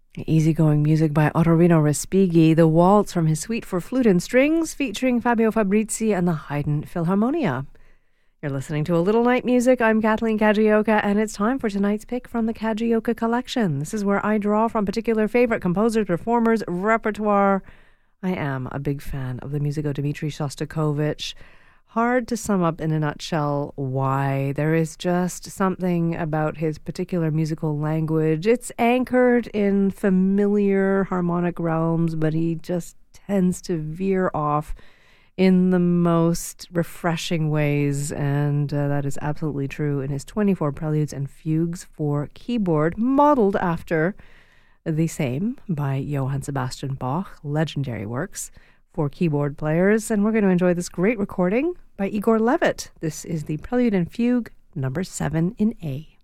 Easygoing music by Ottorino Respighi, the waltz from his suite for flute and strings featuring Fabio Fabrizi and the Haydn Philharmonia. You're listening to A Little Night Music. I'm Kathleen Kajioka, and it's time for tonight's pick from the Kajioka Collection. This is where I draw from particular favorite composers, performers, repertoire. I am a big fan of the music of Dmitri Shostakovich. Hard to sum up in a nutshell why. There is just something about his particular musical language. It's anchored in familiar harmonic realms, but he just tends to veer off in the most refreshing ways, and that is absolutely true in his 24 preludes and fugues for keyboard, modeled after the same by Johann Sebastian Bach, legendary works for keyboard players. And we're going to enjoy this great recording by Igor Levit. This is the Prelude and Fugue number 7 in A.